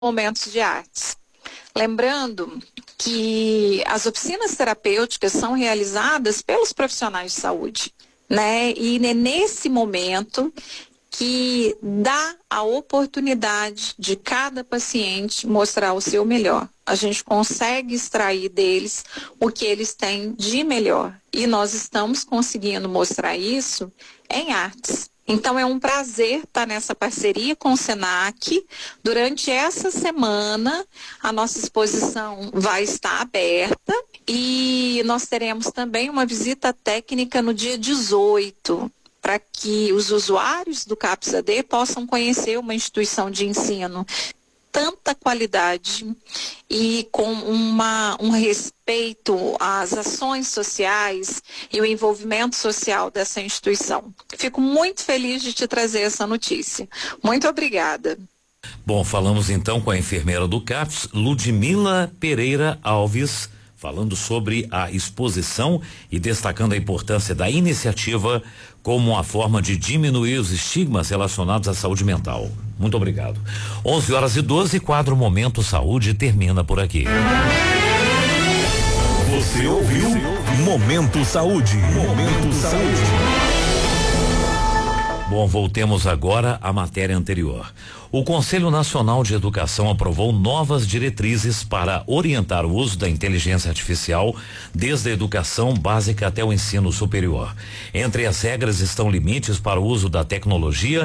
momentos de artes. Lembrando que as oficinas terapêuticas são realizadas pelos profissionais de saúde, né? E é nesse momento que dá a oportunidade de cada paciente mostrar o seu melhor. A gente consegue extrair deles o que eles têm de melhor. E nós estamos conseguindo mostrar isso em artes. Então é um prazer estar nessa parceria com o SENAC. Durante essa semana, a nossa exposição vai estar aberta e nós teremos também uma visita técnica no dia 18, para que os usuários do CAPS-AD possam conhecer uma instituição de ensino tanta qualidade e com um respeito às ações sociais e o envolvimento social dessa instituição. Fico muito feliz de te trazer essa notícia. Muito obrigada. Bom, falamos então com a enfermeira do CAPS, Ludmila Pereira Alves, falando sobre a exposição e destacando a importância da iniciativa como uma forma de diminuir os estigmas relacionados à saúde mental. Muito obrigado. 11h12, quadro Momento Saúde termina por aqui. Você ouviu Momento Saúde. Momento Saúde. Bom, voltemos agora à matéria anterior. O Conselho Nacional de Educação aprovou novas diretrizes para orientar o uso da inteligência artificial desde a educação básica até o ensino superior. Entre as regras estão limites para o uso da tecnologia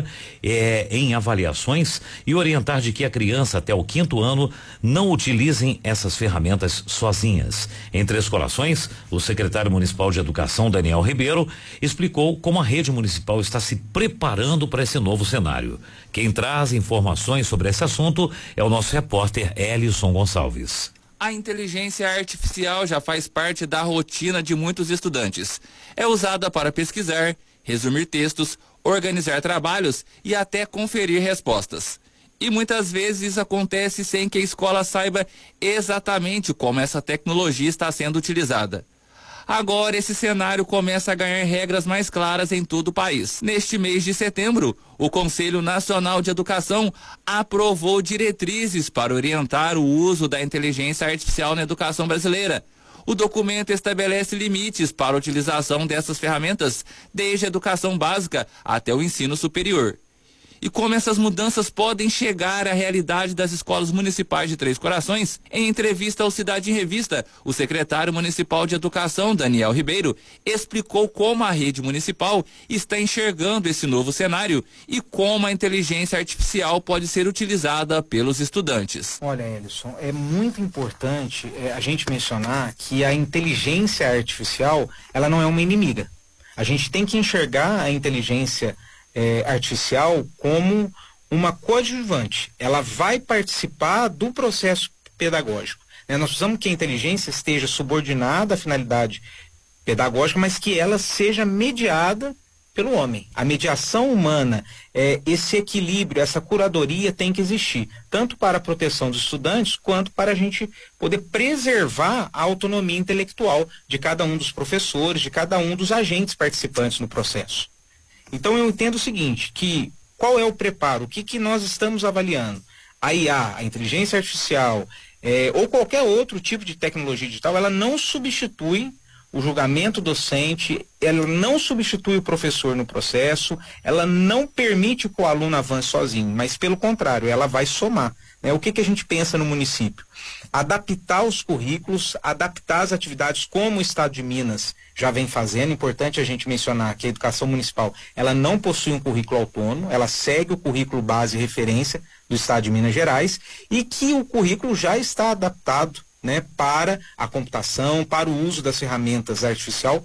em avaliações e orientar de que a criança até o 5º ano não utilizem essas ferramentas sozinhas. Em Três Corações, o secretário municipal de Educação, Daniel Ribeiro, explicou como a rede municipal está se preparando para esse novo cenário. Quem traz informações sobre esse assunto é o nosso repórter Elison Gonçalves. A inteligência artificial já faz parte da rotina de muitos estudantes. É usada para pesquisar, resumir textos, organizar trabalhos e até conferir respostas. E muitas vezes isso acontece sem que a escola saiba exatamente como essa tecnologia está sendo utilizada. Agora esse cenário começa a ganhar regras mais claras em todo o país. Neste mês de setembro, o Conselho Nacional de Educação aprovou diretrizes para orientar o uso da inteligência artificial na educação brasileira. O documento estabelece limites para a utilização dessas ferramentas desde a educação básica até o ensino superior. E como essas mudanças podem chegar à realidade das escolas municipais de Três Corações, em entrevista ao Cidade em Revista, o secretário municipal de Educação, Daniel Ribeiro, explicou como a rede municipal está enxergando esse novo cenário e como a inteligência artificial pode ser utilizada pelos estudantes. Olha, Elison, é muito importante a gente mencionar que a inteligência artificial, ela não é uma inimiga. A gente tem que enxergar a inteligência artificial como uma coadjuvante. Ela vai participar do processo pedagógico. Nós precisamos que a inteligência esteja subordinada à finalidade pedagógica, mas que ela seja mediada pelo homem. A mediação humana, esse equilíbrio, essa curadoria tem que existir, tanto para a proteção dos estudantes, quanto para a gente poder preservar a autonomia intelectual de cada um dos professores, de cada um dos agentes participantes no processo. Então eu entendo o seguinte, que qual é o preparo, o que nós estamos avaliando? A IA, a inteligência artificial, ou qualquer outro tipo de tecnologia digital, ela não substitui o julgamento docente, ela não substitui o professor no processo, ela não permite que o aluno avance sozinho, mas pelo contrário, ela vai somar. O que a gente pensa no município? Adaptar os currículos, adaptar as atividades como o Estado de Minas já vem fazendo. Importante a gente mencionar que a educação municipal, ela não possui um currículo autônomo, ela segue o currículo base e referência do Estado de Minas Gerais e que o currículo já está adaptado, para a computação, para o uso das ferramentas artificial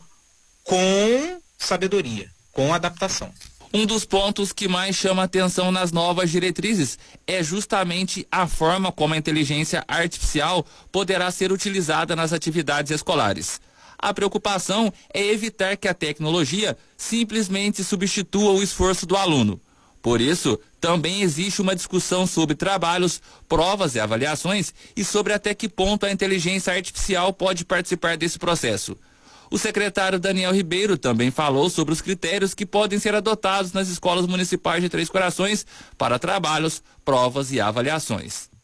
com sabedoria, com adaptação. Um dos pontos que mais chama atenção nas novas diretrizes é justamente a forma como a inteligência artificial poderá ser utilizada nas atividades escolares. A preocupação é evitar que a tecnologia simplesmente substitua o esforço do aluno. Por isso, também existe uma discussão sobre trabalhos, provas e avaliações e sobre até que ponto a inteligência artificial pode participar desse processo. O secretário Daniel Ribeiro também falou sobre os critérios que podem ser adotados nas escolas municipais de Três Corações para trabalhos, provas e avaliações.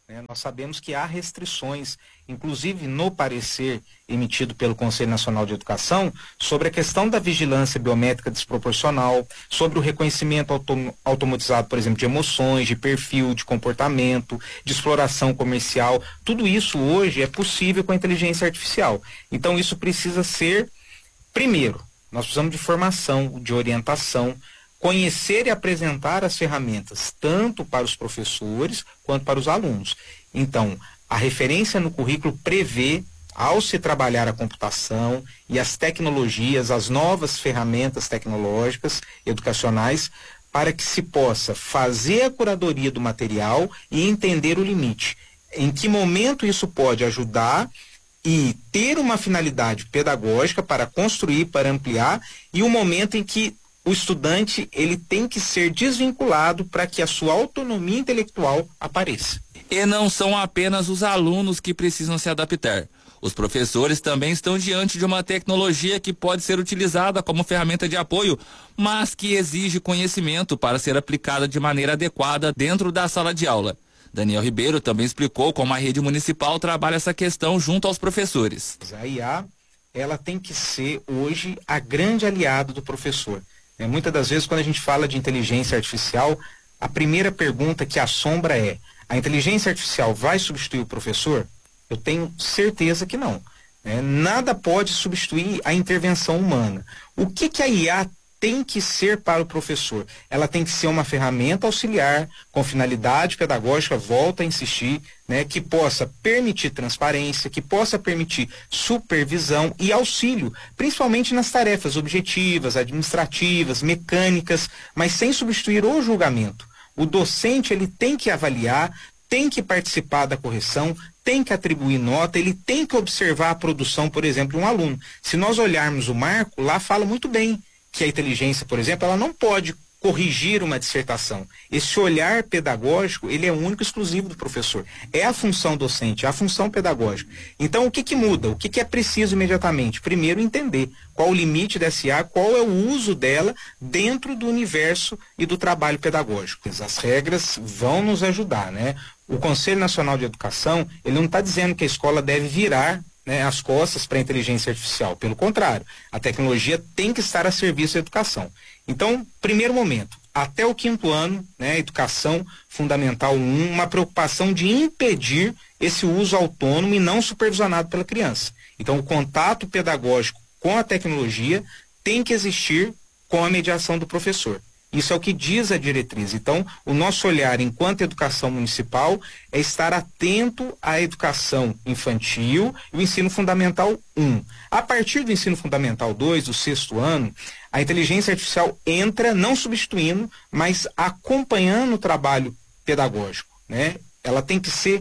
né? Nós sabemos que há restrições, inclusive no parecer emitido pelo Conselho Nacional de Educação, sobre a questão da vigilância biométrica desproporcional, sobre o reconhecimento automatizado, por exemplo, de emoções, de perfil, de comportamento, de exploração comercial. Tudo isso hoje é possível com a inteligência artificial. Então isso precisa ser, primeiro, nós precisamos de formação, de orientação, conhecer e apresentar as ferramentas, tanto para os professores quanto para os alunos. Então, a referência no currículo prevê, ao se trabalhar a computação e as tecnologias, as novas ferramentas tecnológicas educacionais, para que se possa fazer a curadoria do material e entender o limite. Em que momento isso pode ajudar e ter uma finalidade pedagógica para construir, para ampliar, e o momento em que o estudante ele tem que ser desvinculado para que a sua autonomia intelectual apareça. E não são apenas os alunos que precisam se adaptar. Os professores também estão diante de uma tecnologia que pode ser utilizada como ferramenta de apoio, mas que exige conhecimento para ser aplicada de maneira adequada dentro da sala de aula. Daniel Ribeiro também explicou como a rede municipal trabalha essa questão junto aos professores. A IA, ela tem que ser hoje a grande aliada do professor. Muitas das vezes, quando a gente fala de inteligência artificial, a primeira pergunta que assombra é: a inteligência artificial vai substituir o professor? Eu tenho certeza que não. Nada pode substituir a intervenção humana. O que a IA tem que ser para o professor? Ela tem que ser uma ferramenta auxiliar, com finalidade pedagógica, volto a insistir, que possa permitir transparência, que possa permitir supervisão e auxílio, principalmente nas tarefas objetivas, administrativas, mecânicas, mas sem substituir o julgamento. O docente, ele tem que avaliar, tem que participar da correção, tem que atribuir nota, ele tem que observar a produção, por exemplo, de um aluno. Se nós olharmos o marco, lá fala muito bem que a inteligência, por exemplo, ela não pode corrigir uma dissertação. Esse olhar pedagógico, ele é único e exclusivo do professor. É a função docente, é a função pedagógica. Então, o que muda? O que é preciso imediatamente? Primeiro, entender qual o limite dessa IA, qual é o uso dela dentro do universo e do trabalho pedagógico. As regras vão nos ajudar, O Conselho Nacional de Educação, ele não está dizendo que a escola deve virar as costas para a inteligência artificial. Pelo contrário, a tecnologia tem que estar a serviço da educação. Então, primeiro momento, até o 5º ano, educação fundamental 1, uma preocupação de impedir esse uso autônomo e não supervisionado pela criança. Então, o contato pedagógico com a tecnologia tem que existir com a mediação do professor. Isso é o que diz a diretriz. Então, o nosso olhar enquanto educação municipal é estar atento à educação infantil e o ensino fundamental 1. A partir do ensino fundamental 2, do 6º ano, a inteligência artificial entra não substituindo, mas acompanhando o trabalho pedagógico, Ela tem que ser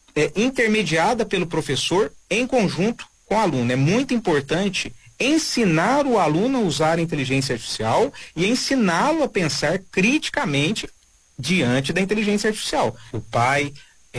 intermediada pelo professor em conjunto com o aluno. É muito importante ensinar o aluno a usar a inteligência artificial e ensiná-lo a pensar criticamente diante da inteligência artificial. O pai,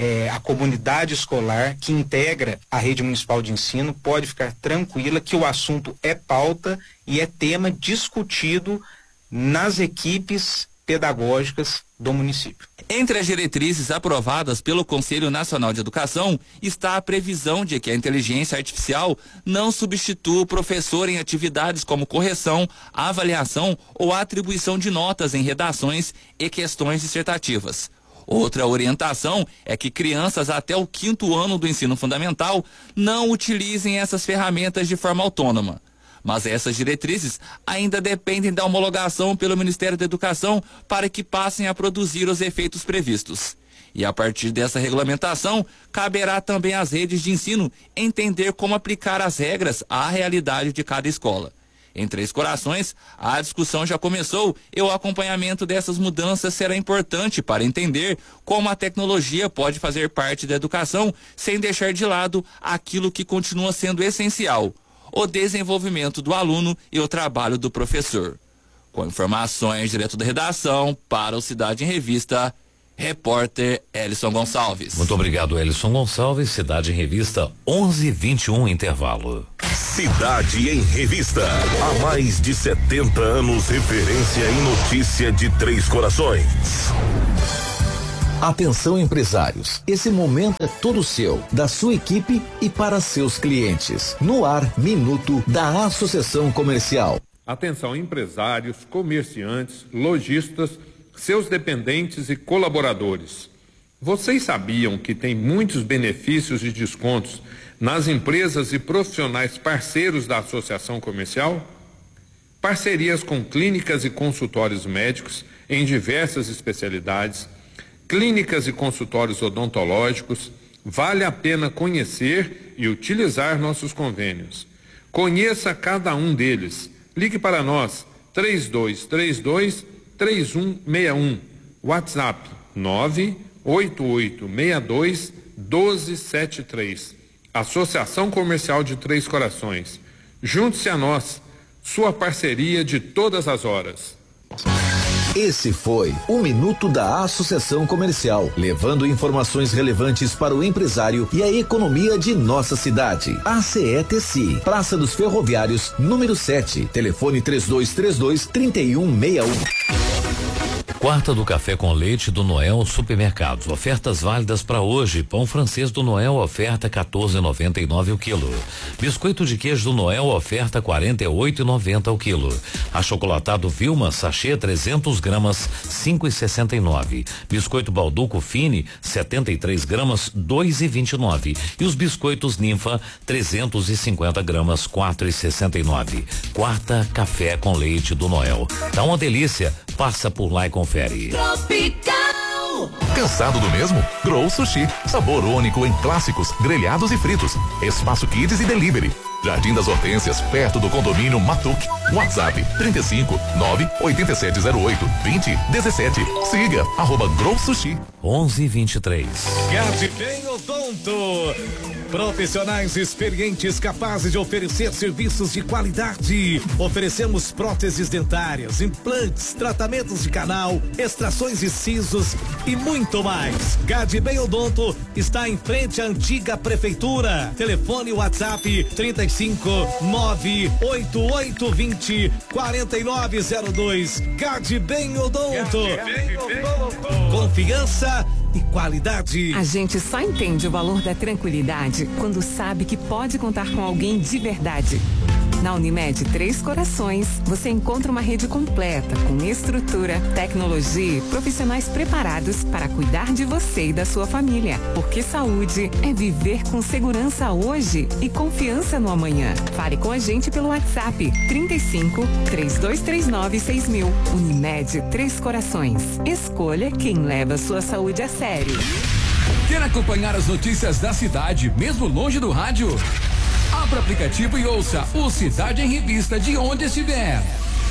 a comunidade escolar que integra a rede municipal de ensino pode ficar tranquila que o assunto é pauta e é tema discutido nas equipes pedagógicas do município. Entre as diretrizes aprovadas pelo Conselho Nacional de Educação está a previsão de que a inteligência artificial não substitua o professor em atividades como correção, avaliação ou atribuição de notas em redações e questões dissertativas. Outra orientação é que crianças até o 5º ano do ensino fundamental não utilizem essas ferramentas de forma autônoma. Mas essas diretrizes ainda dependem da homologação pelo Ministério da Educação para que passem a produzir os efeitos previstos. E a partir dessa regulamentação, caberá também às redes de ensino entender como aplicar as regras à realidade de cada escola. Em Três Corações, a discussão já começou e o acompanhamento dessas mudanças será importante para entender como a tecnologia pode fazer parte da educação sem deixar de lado aquilo que continua sendo essencial: o desenvolvimento do aluno e o trabalho do professor. Com informações direto da redação para o Cidade em Revista, repórter Elison Gonçalves. Muito obrigado, Elison Gonçalves. Cidade em Revista, 11h21, intervalo. Cidade em Revista. Há mais de 70 anos, referência em notícia de Três Corações. Atenção, empresários, esse momento é todo seu, da sua equipe e para seus clientes. No ar, Minuto da Associação Comercial. Atenção, empresários, comerciantes, lojistas, seus dependentes e colaboradores. Vocês sabiam que tem muitos benefícios e descontos nas empresas e profissionais parceiros da Associação Comercial? Parcerias com clínicas e consultórios médicos em diversas especialidades, clínicas e consultórios odontológicos. Vale a pena conhecer e utilizar nossos convênios. Conheça cada um deles. Ligue para nós, 3232-3161. WhatsApp 98862-1273. Associação Comercial de Três Corações. Junte-se a nós, sua parceria de todas as horas. Esse foi o Minuto da Associação Comercial, levando informações relevantes para o empresário e a economia de nossa cidade. ACETC, Praça dos Ferroviários, número 7, telefone 3232-3161. Quarta do café com leite do Noel Supermercados. Ofertas válidas para hoje. Pão francês do Noel, oferta 14,99 o quilo. Biscoito de queijo do Noel, oferta 48,90 o quilo. Achocolatado Vilma, sachê 300 gramas, 5,69. Biscoito Balduco Fine, 73 gramas, 2,29. E os biscoitos Ninfa, 350 gramas, 4,69. Quarta café com leite do Noel. Tá uma delícia. Passa por lá e confere. Tropical. Cansado do mesmo? Grow Sushi. Sabor único em clássicos, grelhados e fritos. Espaço Kids e Delivery. Jardim das Hortênsias, perto do condomínio Matuque. WhatsApp 35 98708 2017. Siga @Grow Sushi. 11:23. Gadbem Odonto. Profissionais experientes capazes de oferecer serviços de qualidade. Oferecemos próteses dentárias, implantes, tratamentos de canal, extrações de sisos e muito mais. Gadbem Odonto está em frente à antiga prefeitura. Telefone WhatsApp 35 98820 4902. Gadbem Odonto. Confiança e qualidade. A gente só entende o valor da tranquilidade quando sabe que pode contar com alguém de verdade. Na Unimed Três Corações, você encontra uma rede completa com estrutura, tecnologia e profissionais preparados para cuidar de você e da sua família. Porque saúde é viver com segurança hoje e confiança no amanhã. Fale com a gente pelo WhatsApp 35 3239 6000. Unimed Três Corações. Escolha quem leva sua saúde a sério. Quer acompanhar as notícias da cidade, mesmo longe do rádio? Abra o aplicativo e ouça o Cidade em Revista de onde estiver.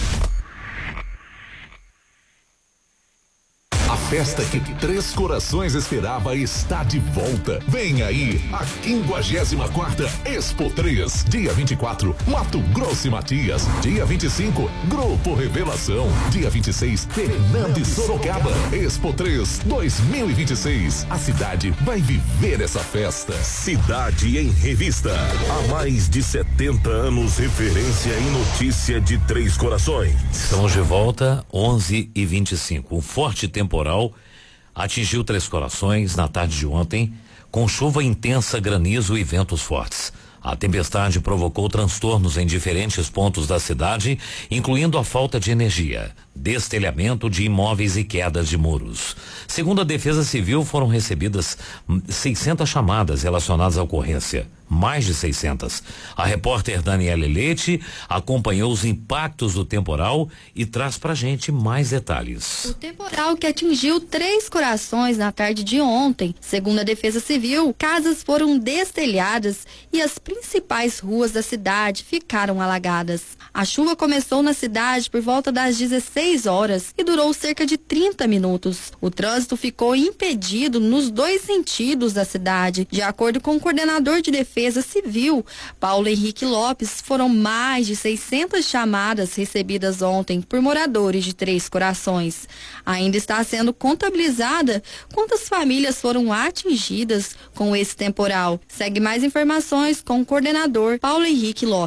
A festa que Três Corações esperava está de volta. Vem aí a 54ª Expo 3. Dia 24, Mato Grosso e Matias. Dia 25, Grupo Revelação. Dia 26, Fernando e Sorocaba. Expo 3 2026. A cidade vai viver essa festa. Cidade em Revista. Há mais de 70 anos, referência em notícia de Três Corações. Estamos de volta, 11:25. Um forte temporal atingiu Três Corações na tarde de ontem, com chuva intensa, granizo e ventos fortes. A tempestade provocou transtornos em diferentes pontos da cidade, incluindo a falta de energia, destelhamento de imóveis e quedas de muros. Segundo a Defesa Civil, foram recebidas 600 chamadas relacionadas à ocorrência. Mais de 600. A repórter Daniela Leite acompanhou os impactos do temporal e traz pra gente mais detalhes. O temporal que atingiu Três Corações na tarde de ontem. Segundo a Defesa Civil, casas foram destelhadas e as principais ruas da cidade ficaram alagadas. A chuva começou na cidade por volta das 16 horas e durou cerca de 30 minutos. O trânsito ficou impedido nos dois sentidos da cidade. De acordo com o coordenador de Defesa Civil, Paulo Henrique Lopes, foram mais de 600 chamadas recebidas ontem por moradores de Três Corações. Ainda está sendo contabilizada quantas famílias foram atingidas com esse temporal. Segue mais informações com o coordenador Paulo Henrique Lopes.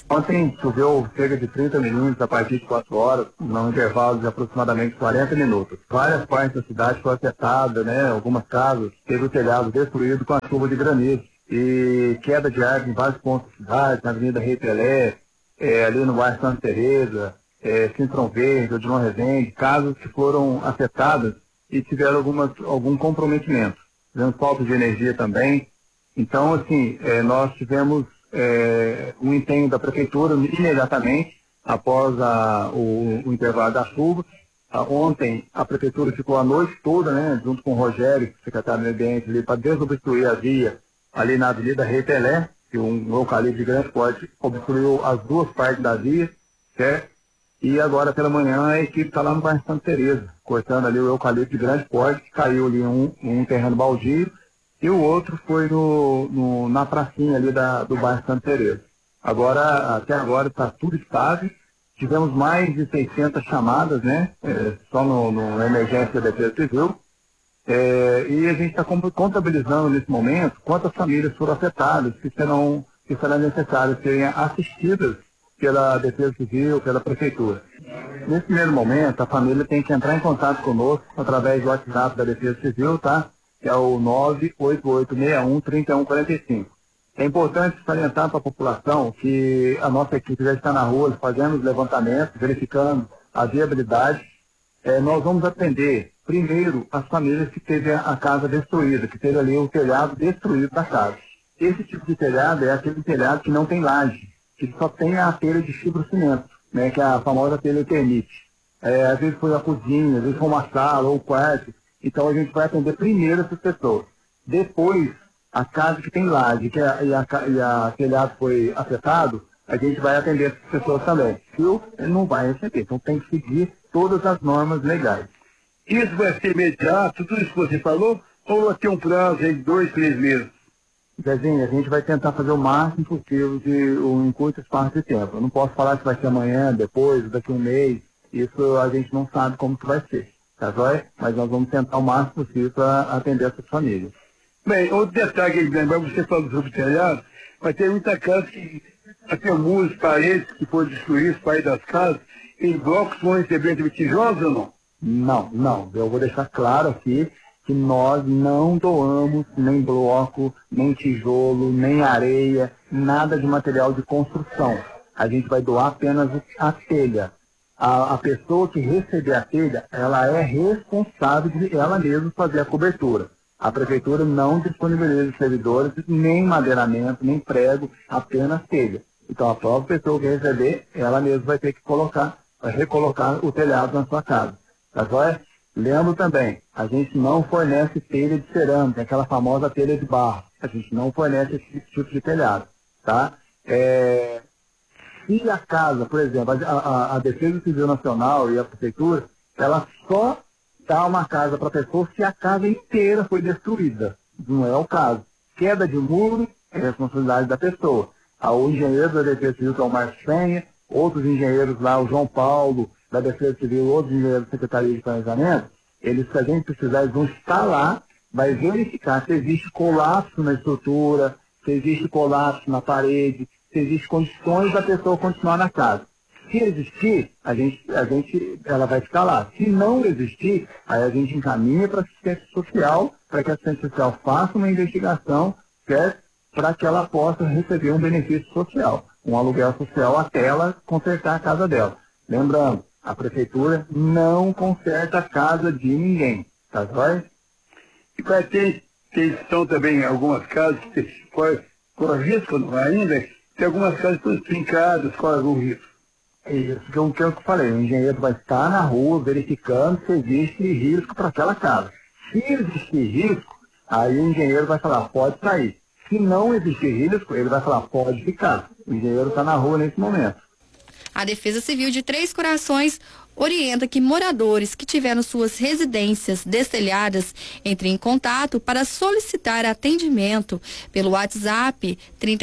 Ontem choveu cerca de 30 milímetros a partir de 4 horas, num intervalo de aproximadamente 40 minutos. Várias partes da cidade foram afetadas, né? Algumas casas teve o telhado destruído com a chuva de granizo e queda de árvores em vários pontos da cidade, na Avenida Rei Pelé, ali no bairro Santa Teresa, Cintrão Verde, Odilon Rezende, casas que foram afetadas e tiveram algum comprometimento. Tivemos falta de energia também. Então, assim, nós tivemos um empenho da prefeitura imediatamente após o intervalo da chuva. Ontem a prefeitura ficou a noite toda, né, junto com o Rogério, secretário do Meio Ambiente, para desobstruir a via ali na Avenida Rei Pelé, que um eucalipto de grande porte obstruiu as duas partes da via, certo? E agora pela manhã a equipe está lá no bairro Santa Teresa, cortando ali o eucalipto de grande porte, que caiu ali um terreno baldio, e o outro foi na pracinha ali do bairro Santa Teresa. Até agora está tudo estável. Tivemos mais de 600 chamadas, né? Só no Emergência da Defesa Civil. E a gente está contabilizando nesse momento quantas famílias foram afetadas, que serão necessárias serem assistidas pela Defesa Civil, pela Prefeitura. Nesse primeiro momento, a família tem que entrar em contato conosco através do WhatsApp da Defesa Civil, tá? Que é o 98861-3145. É importante salientar para a população que a nossa equipe já está na rua, fazendo os levantamentos, verificando a viabilidade. Nós vamos atender, primeiro, as famílias que teve a casa destruída, que teve ali o telhado destruído da casa. Esse tipo de telhado é aquele telhado que não tem laje, que só tem a telha de fibrocimento, né, que é a famosa telha eternite. Às vezes foi a cozinha, às vezes foi uma sala ou um quarto. Então a gente vai atender primeiro essas pessoas. Depois, a casa que tem laje e a telhado foi afetado, a gente vai atender essas pessoas também. Não vai receber. Então tem que seguir todas as normas legais. Isso vai ser imediato, tudo isso que você falou, ou vai ter um prazo aí de 2, 3 meses? Zezinho, a gente vai tentar fazer o máximo possível em curto espaço de tempo. Eu não posso falar se vai ser amanhã, depois, daqui a um mês. Isso a gente não sabe como que vai ser. Tá jóia? Mas nós vamos tentar o máximo possível para atender essas famílias. Bem, outro detalhe que lembrar, você falou sobre o telhado, mas tem muita casa que tem muros, paredes que foram destruídos, paredes das casas, em blocos vão receber de tijolos ou não? Não. Eu vou deixar claro aqui que nós não doamos nem bloco, nem tijolo, nem areia, nada de material de construção. A gente vai doar apenas a telha. A pessoa que receber a telha, ela é responsável de ela mesma fazer a cobertura. A prefeitura não disponibiliza servidores, nem madeiramento, nem prego, apenas telha. Então a própria pessoa que receber, ela mesma vai ter que recolocar o telhado na sua casa. Tá jóia? Lembro também, a gente não fornece telha de cerâmica, aquela famosa telha de barro. A gente não fornece esse tipo de telhado, tá? Se a casa, por exemplo, a Defesa Civil Nacional e a Prefeitura, ela só dá uma casa para a pessoa se a casa inteira foi destruída. Não é o caso. Queda de muro é responsabilidade da pessoa. O engenheiro da Defesa Civil, que é o Márcio Penha, outros engenheiros lá, o João Paulo, da Defesa Civil, outros engenheiros da Secretaria de Planejamento, eles, se a gente precisar, eles vão estar lá, vai verificar se existe colapso na estrutura, se existe colapso na parede, se existem condições da pessoa continuar na casa. Se existir, ela vai ficar lá. Se não existir, aí a gente encaminha para a assistência social, para que a assistência social faça uma investigação, certo? Para que ela possa receber um benefício social, um aluguel social até ela consertar a casa dela. Lembrando, a prefeitura não conserta a casa de ninguém, tá jóia? E vai ter estão também algumas casas que correm risco ainda. Tem algumas casas que estão fincadas, correm algum risco. Isso que eu falei, o engenheiro vai estar na rua verificando se existe risco para aquela casa. Se existir risco, aí o engenheiro vai falar, pode sair. Se não existir risco, ele vai falar, pode ficar. O engenheiro está na rua nesse momento. A Defesa Civil de Três Corações orienta que moradores que tiveram suas residências destelhadas entrem em contato para solicitar atendimento pelo WhatsApp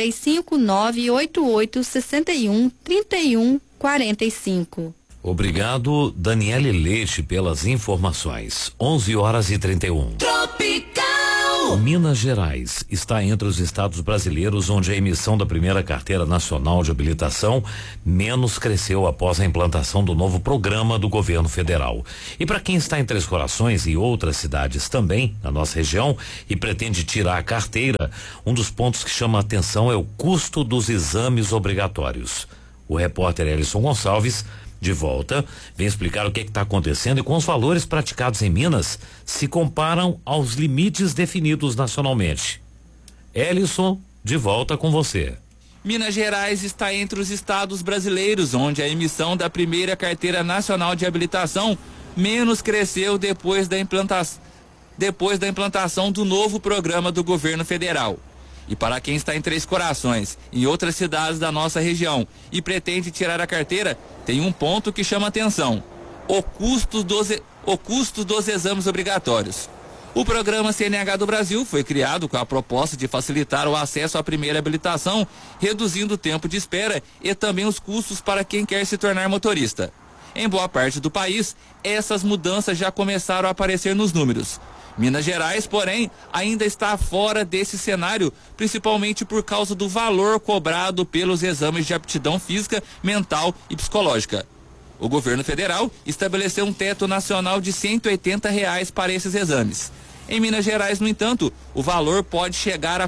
35988613145. Obrigado, Daniele Leite, pelas informações. 11h31. Tropical. Minas Gerais está entre os estados brasileiros onde a emissão da primeira carteira nacional de habilitação menos cresceu após a implantação do novo programa do governo federal. E para quem está em Três Corações e outras cidades também na nossa região e pretende tirar a carteira, um dos pontos que chama a atenção é o custo dos exames obrigatórios. O repórter Elison Gonçalves, de volta, vem explicar o que está acontecendo e com os valores praticados em Minas se comparam aos limites definidos nacionalmente. Elison, de volta com você. Minas Gerais está entre os estados brasileiros onde a emissão da primeira carteira nacional de habilitação menos cresceu depois da implantação do novo programa do governo federal. E para quem está em Três Corações, em outras cidades da nossa região e pretende tirar a carteira, tem um ponto que chama atenção: o custo dos exames obrigatórios. O programa CNH do Brasil foi criado com a proposta de facilitar o acesso à primeira habilitação, reduzindo o tempo de espera e também os custos para quem quer se tornar motorista. Em boa parte do país, essas mudanças já começaram a aparecer nos números. Minas Gerais, porém, ainda está fora desse cenário, principalmente por causa do valor cobrado pelos exames de aptidão física, mental e psicológica. O governo federal estabeleceu um teto nacional de R$180 para esses exames. Em Minas Gerais, no entanto, o valor pode chegar a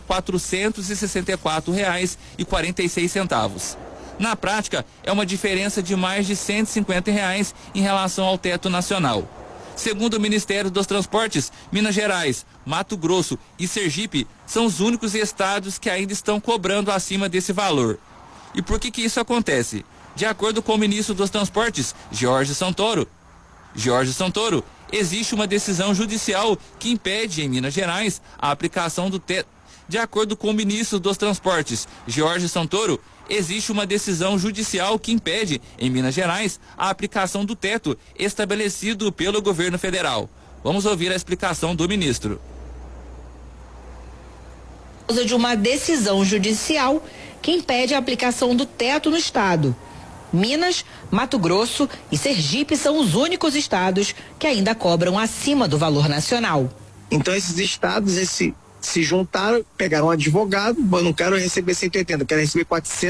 R$464,46. Na prática, é uma diferença de mais de R$150 em relação ao teto nacional. Segundo o Ministério dos Transportes, Minas Gerais, Mato Grosso e Sergipe são os únicos estados que ainda estão cobrando acima desse valor. E por que isso acontece? De acordo com o ministro dos Transportes, Jorge Santoro, existe uma decisão judicial que impede em Minas Gerais a aplicação do teto. De acordo com o ministro dos Transportes, Jorge Santoro, existe uma decisão judicial que impede, em Minas Gerais, a aplicação do teto estabelecido pelo governo federal. Vamos ouvir a explicação do ministro. Por causa de uma decisão judicial que impede a aplicação do teto no estado. Minas, Mato Grosso e Sergipe são os únicos estados que ainda cobram acima do valor nacional. Então esses estados, se juntaram, pegaram um advogado, eu não quero receber 180, eu quero receber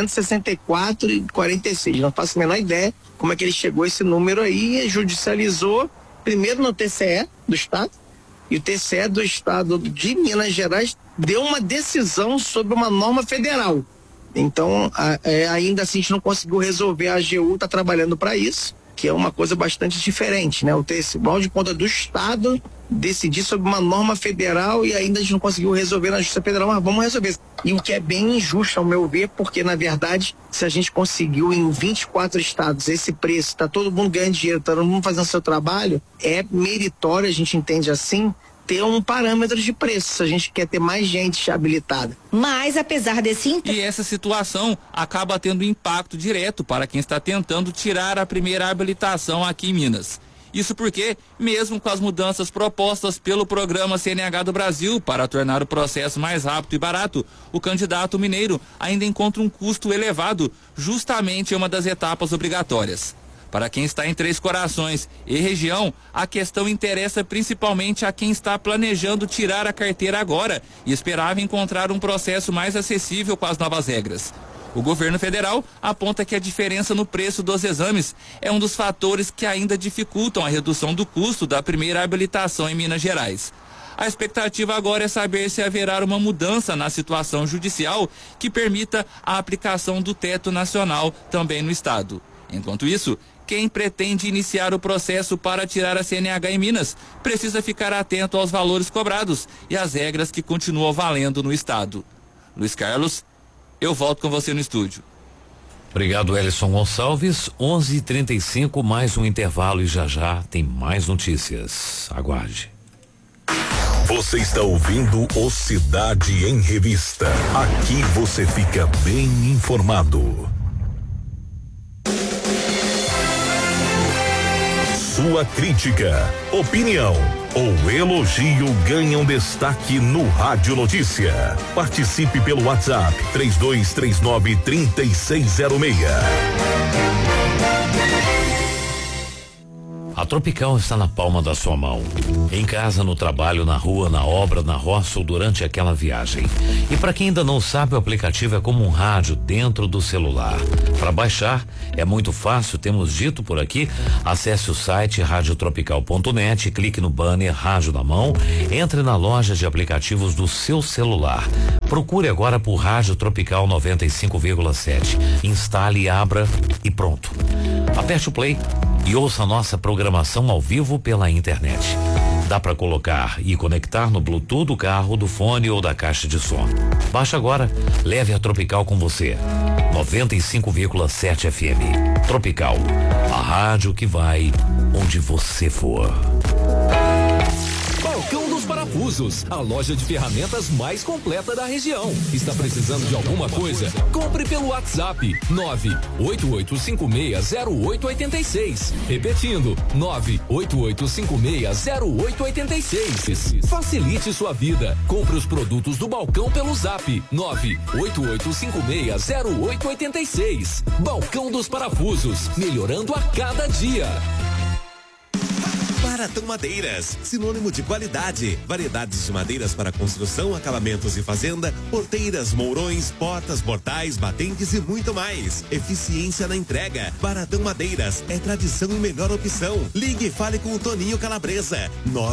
464,46. Não faço a menor ideia como é que ele chegou a esse número aí e judicializou primeiro no TCE do estado, e o TCE do estado de Minas Gerais deu uma decisão sobre uma norma federal. Então, ainda assim a gente não conseguiu resolver, a AGU está trabalhando para isso, que é uma coisa bastante diferente, né? O Tribunal de Contas do Estado decidir sobre uma norma federal e ainda a gente não conseguiu resolver na Justiça Federal, mas vamos resolver. E o que é bem injusto, ao meu ver, porque na verdade, se a gente conseguiu em 24 estados esse preço, tá todo mundo ganhando dinheiro, tá todo mundo fazendo seu trabalho, é meritório, a gente entende assim, ter um parâmetro de preço, se a gente quer ter mais gente habilitada. Mas apesar desse... E essa situação acaba tendo impacto direto para quem está tentando tirar a primeira habilitação aqui em Minas. Isso porque, mesmo com as mudanças propostas pelo programa CNH do Brasil para tornar o processo mais rápido e barato, o candidato mineiro ainda encontra um custo elevado justamente em uma das etapas obrigatórias. Para quem está em Três Corações e região, a questão interessa principalmente a quem está planejando tirar a carteira agora e esperava encontrar um processo mais acessível com as novas regras. O governo federal aponta que a diferença no preço dos exames é um dos fatores que ainda dificultam a redução do custo da primeira habilitação em Minas Gerais. A expectativa agora é saber se haverá uma mudança na situação judicial que permita a aplicação do teto nacional também no estado. Enquanto isso, quem pretende iniciar o processo para tirar a CNH em Minas precisa ficar atento aos valores cobrados e às regras que continuam valendo no estado. Luiz Carlos, eu volto com você no estúdio. Obrigado, Elison Gonçalves. 11h35, mais um intervalo e já tem mais notícias. Aguarde. Você está ouvindo o Cidade em Revista. Aqui você fica bem informado. Sua crítica, opinião ou elogio ganham destaque no Rádio Notícia. Participe pelo WhatsApp 3239-3606. Tropical está na palma da sua mão. Em casa, no trabalho, na rua, na obra, na roça ou durante aquela viagem. E para quem ainda não sabe, o aplicativo é como um rádio dentro do celular. Para baixar, é muito fácil, temos dito por aqui. Acesse o site radiotropical.net, clique no banner Rádio na Mão, entre na loja de aplicativos do seu celular. Procure agora por Rádio Tropical 95,7. Instale, abra e pronto. Aperte o play e ouça a nossa programação ao vivo pela internet. Dá para colocar e conectar no Bluetooth do carro, do fone ou da caixa de som. Baixe agora, leve a Tropical com você. 95,7 FM. Tropical, a rádio que vai onde você for. Balcão dos Parafusos, a loja de ferramentas mais completa da região. Está precisando de alguma coisa? Compre pelo WhatsApp 988560886. Repetindo, 988560886. Facilite sua vida. Compre os produtos do balcão pelo Zap 988560886. Balcão dos Parafusos, melhorando a cada dia. Baratão Madeiras, sinônimo de qualidade. Variedades de madeiras para construção, acabamentos e fazenda, porteiras, mourões, portas, portais, batentes e muito mais. Eficiência na entrega. Baratão Madeiras é tradição e melhor opção. Ligue e fale com o Toninho Calabresa.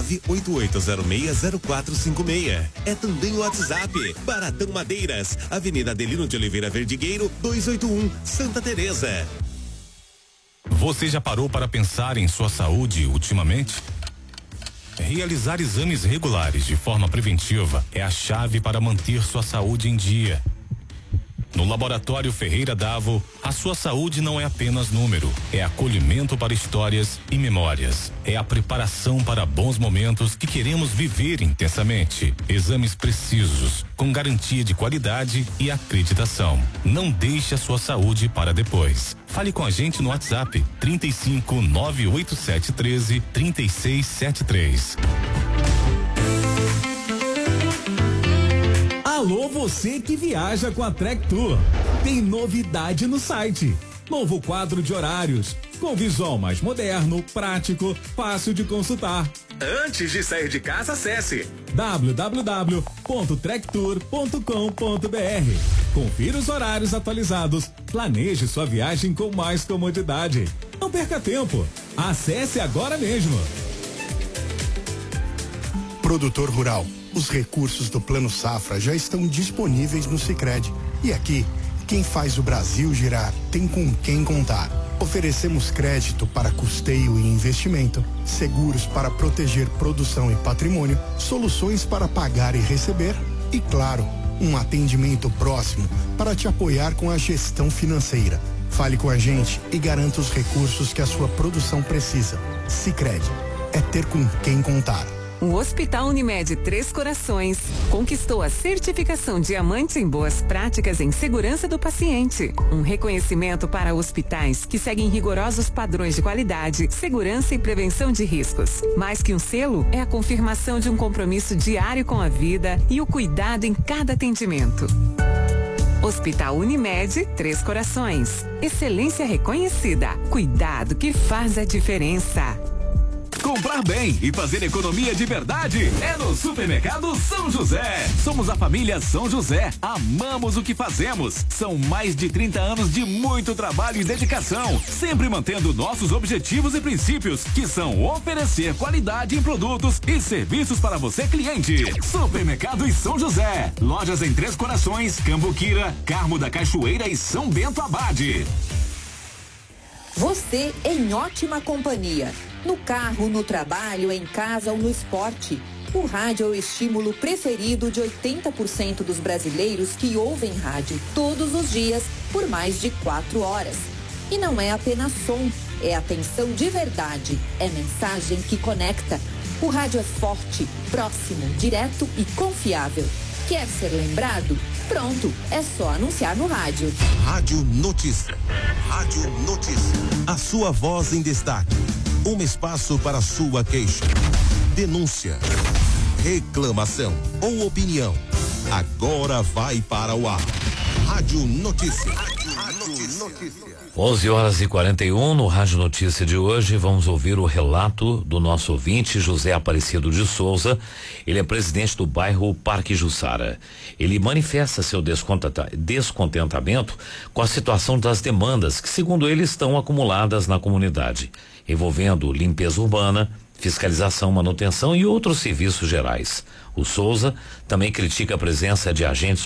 988060456. É também o WhatsApp. Baratão Madeiras, Avenida Adelino de Oliveira Verdigueiro, 281, Santa Teresa. Você já parou para pensar em sua saúde ultimamente? Realizar exames regulares de forma preventiva é a chave para manter sua saúde em dia. No Laboratório Ferreira Davo, a sua saúde não é apenas número, é acolhimento para histórias e memórias. É a preparação para bons momentos que queremos viver intensamente. Exames precisos, com garantia de qualidade e acreditação. Não deixe a sua saúde para depois. Fale com a gente no WhatsApp 35 98713 3673. Alô, você que viaja com a Trek Tour. Tem novidade no site. Novo quadro de horários, com visual mais moderno, prático, fácil de consultar. Antes de sair de casa, acesse www.trektour.com.br. Confira os horários atualizados, planeje sua viagem com mais comodidade. Não perca tempo, acesse agora mesmo. Produtor rural, os recursos do Plano Safra já estão disponíveis no Sicredi. E aqui, quem faz o Brasil girar tem com quem contar. Oferecemos crédito para custeio e investimento, seguros para proteger produção e patrimônio, soluções para pagar e receber e, claro, um atendimento próximo para te apoiar com a gestão financeira. Fale com a gente e garanta os recursos que a sua produção precisa. Sicredi, é ter com quem contar. O Hospital Unimed Três Corações conquistou a certificação Diamante em Boas Práticas em Segurança do Paciente. Um reconhecimento para hospitais que seguem rigorosos padrões de qualidade, segurança e prevenção de riscos. Mais que um selo, é a confirmação de um compromisso diário com a vida e o cuidado em cada atendimento. Hospital Unimed Três Corações. Excelência reconhecida. Cuidado que faz a diferença. Comprar bem e fazer economia de verdade é no Supermercado São José. Somos a família São José. Amamos o que fazemos. São mais de 30 anos de muito trabalho e dedicação, sempre mantendo nossos objetivos e princípios, que são oferecer qualidade em produtos e serviços para você, cliente. Supermercado São José. Lojas em Três Corações, Cambuquira, Carmo da Cachoeira e São Bento Abade. Você em ótima companhia. No carro, no trabalho, em casa ou no esporte. O rádio é o estímulo preferido de 80% dos brasileiros que ouvem rádio todos os dias por mais de 4 horas. E não é apenas som, é atenção de verdade, é mensagem que conecta. O rádio é forte, próximo, direto e confiável. Quer ser lembrado? Pronto, é só anunciar no rádio. Rádio Notícia. Rádio Notícia. A sua voz em destaque. Um espaço para sua queixa, denúncia, reclamação ou opinião. Agora vai para o ar. Rádio Notícia. Rádio 11h41 no Rádio Notícia de hoje. Vamos ouvir o relato do nosso ouvinte José Aparecido de Souza. Ele é presidente do bairro Parque Jussara. Ele manifesta seu descontentamento com a situação das demandas que, segundo ele, estão acumuladas na comunidade, envolvendo limpeza urbana, fiscalização, manutenção e outros serviços gerais. O Souza também critica a presença de agentes